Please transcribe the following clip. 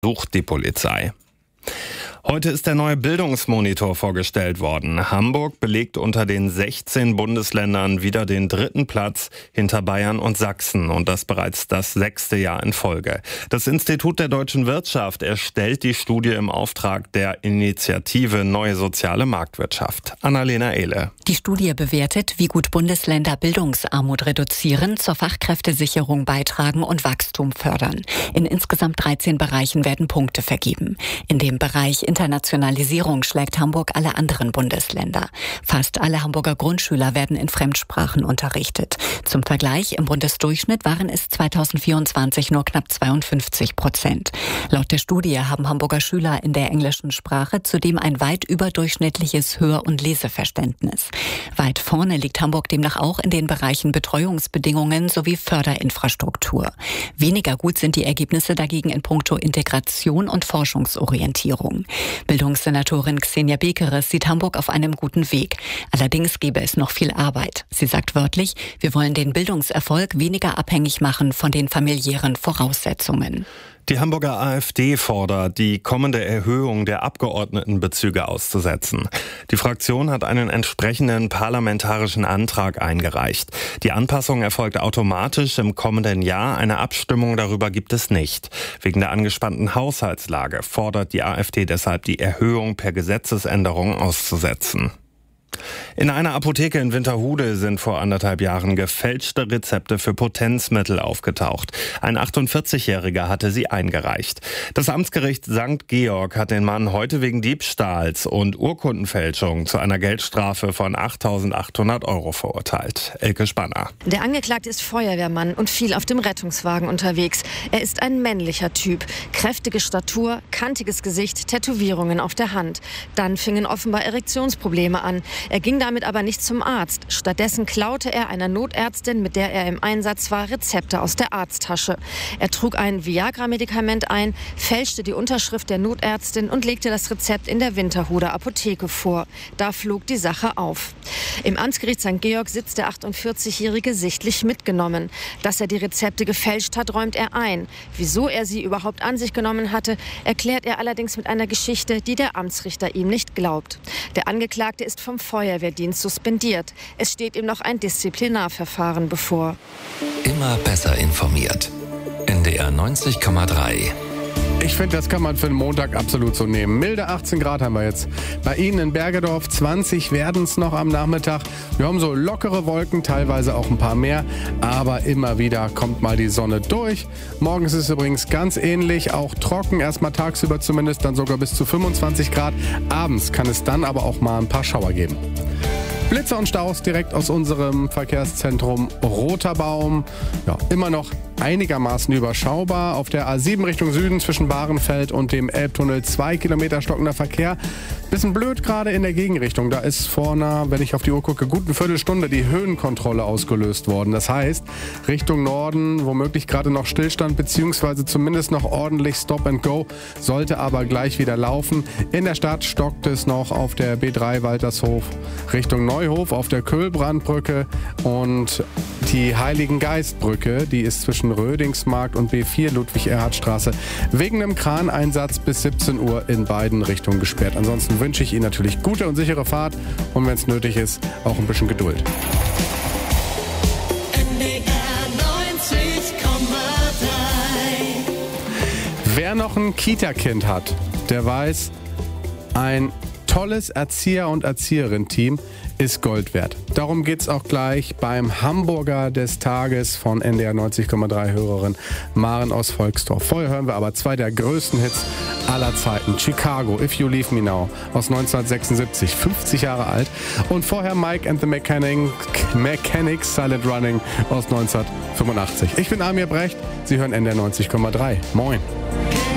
Sucht die Polizei. Heute ist der neue Bildungsmonitor vorgestellt worden. Hamburg belegt unter den 16 Bundesländern wieder den 3. Platz hinter Bayern und Sachsen und das bereits das 6. Jahr in Folge. Das Institut der deutschen Wirtschaft erstellt die Studie im Auftrag der Initiative Neue Soziale Marktwirtschaft. Annalena Ehle. Die Studie bewertet, wie gut Bundesländer Bildungsarmut reduzieren, zur Fachkräftesicherung beitragen und Wachstum fördern. In insgesamt 13 Bereichen werden Punkte vergeben. In dem Bereich Internationalisierung schlägt Hamburg alle anderen Bundesländer. Fast alle Hamburger Grundschüler werden in Fremdsprachen unterrichtet. Zum Vergleich, im Bundesdurchschnitt waren es 2024 nur knapp 52%. Laut der Studie haben Hamburger Schüler in der englischen Sprache zudem ein weit überdurchschnittliches Hör- und Leseverständnis. Weit vorne liegt Hamburg demnach auch in den Bereichen Betreuungsbedingungen sowie Förderinfrastruktur. Weniger gut sind die Ergebnisse dagegen in puncto Integration und Forschungsorientierung. Bildungssenatorin Xenia Bekeres sieht Hamburg auf einem guten Weg. Allerdings gäbe es noch viel Arbeit. Sie sagt wörtlich, wir wollen den Bildungserfolg weniger abhängig machen von den familiären Voraussetzungen. Die Hamburger AfD fordert, die kommende Erhöhung der Abgeordnetenbezüge auszusetzen. Die Fraktion hat einen entsprechenden parlamentarischen Antrag eingereicht. Die Anpassung erfolgt automatisch im kommenden Jahr. Eine Abstimmung darüber gibt es nicht. Wegen der angespannten Haushaltslage fordert die AfD deshalb, die Erhöhung per Gesetzesänderung auszusetzen. In einer Apotheke in Winterhude sind vor 1,5 Jahren gefälschte Rezepte für Potenzmittel aufgetaucht. Ein 48-Jähriger hatte sie eingereicht. Das Amtsgericht St. Georg hat den Mann heute wegen Diebstahls und Urkundenfälschung zu einer Geldstrafe von 8.800 € verurteilt. Elke Spanner. Der Angeklagte ist Feuerwehrmann und viel auf dem Rettungswagen unterwegs. Er ist ein männlicher Typ. Kräftige Statur, kantiges Gesicht, Tätowierungen auf der Hand. Dann fingen offenbar Erektionsprobleme an. Er ging damit aber nicht zum Arzt. Stattdessen klaute er einer Notärztin, mit der er im Einsatz war, Rezepte aus der Arzttasche. Er trug ein Viagra-Medikament ein, fälschte die Unterschrift der Notärztin und legte das Rezept in der Winterhuder Apotheke vor. Da flog die Sache auf. Im Amtsgericht St. Georg sitzt der 48-Jährige sichtlich mitgenommen. Dass er die Rezepte gefälscht hat, räumt er ein. Wieso er sie überhaupt an sich genommen hatte, erklärt er allerdings mit einer Geschichte, die der Amtsrichter ihm nicht glaubt. Der Angeklagte ist vom Feuerwehrdienst suspendiert. Es steht ihm noch ein Disziplinarverfahren bevor. Immer besser informiert. NDR 90,3. Ich finde, das kann man für einen Montag absolut so nehmen. Milde 18 Grad haben wir jetzt. Bei Ihnen in Bergedorf 20 werden es noch am Nachmittag. Wir haben so lockere Wolken, teilweise auch ein paar mehr. Aber immer wieder kommt mal die Sonne durch. Morgens ist es übrigens ganz ähnlich, auch trocken. Erstmal tagsüber zumindest, dann sogar bis zu 25 Grad. Abends kann es dann aber auch mal ein paar Schauer geben. Blitzer und Staus direkt aus unserem Verkehrszentrum Roter Baum. Ja, immer noch einigermaßen überschaubar. Auf der A7 Richtung Süden zwischen Bahrenfeld und dem Elbtunnel 2 Kilometer stockender Verkehr. Bisschen blöd gerade in der Gegenrichtung. Da ist vor einer, wenn ich auf die Uhr gucke, guten Viertelstunde die Höhenkontrolle ausgelöst worden. Das heißt, Richtung Norden womöglich gerade noch Stillstand beziehungsweise zumindest noch ordentlich Stop and Go. Sollte aber gleich wieder laufen. In der Stadt stockt es noch auf der B3 Waltershof Richtung Neuhof, auf der Köhlbrandbrücke und die Heiligengeistbrücke, die ist zwischen Rödingsmarkt und B4 Ludwig-Erhard-Straße wegen einem Kraneinsatz bis 17 Uhr in beiden Richtungen gesperrt. Ansonsten wünsche ich Ihnen natürlich gute und sichere Fahrt und wenn es nötig ist, auch ein bisschen Geduld. Wer noch ein Kita-Kind hat, der weiß, ein tolles Erzieher- und Erzieherinnen-Team ist Gold wert. Darum geht's auch gleich beim Hamburger des Tages von NDR 90,3 Hörerin Maren aus Volksdorf. Vorher hören wir aber zwei der größten Hits aller Zeiten. Chicago, If You Leave Me Now aus 1976, 50 Jahre alt. Und vorher Mike and the Mechanics, Silent Running aus 1985. Ich bin Amir Brecht, Sie hören NDR 90,3. Moin.